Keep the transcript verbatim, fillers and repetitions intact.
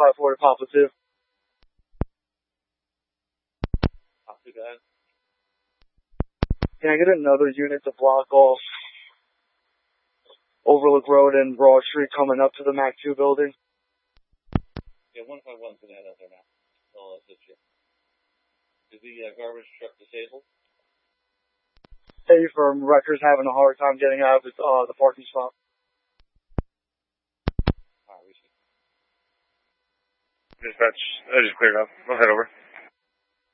five four to Papa two. Copy that. Can I get another unit to block off Overlook Road and Broad Street coming up to the Mac two building? Yeah, one five one's gonna head out there now. I'll assist you. Is the uh, garbage truck disabled? Hey, from Rutgers having a hard time getting out of the, uh, the parking spot. Alright, we see. Dispatch, I just cleared up. I'll head over.